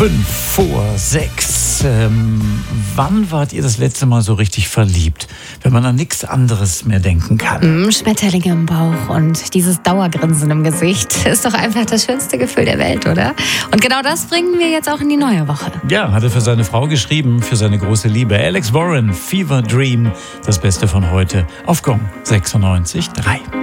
5:06. Wann wart ihr das letzte Mal so richtig verliebt? Wenn man an nichts anderes mehr denken kann. Schmetterlinge im Bauch und dieses Dauergrinsen im Gesicht ist doch einfach das schönste Gefühl der Welt, oder? Und genau das bringen wir jetzt auch in die neue Woche. Ja, hat er für seine Frau geschrieben, für seine große Liebe. Alex Warren, Fever Dream, das Beste von heute auf Gong 96.3.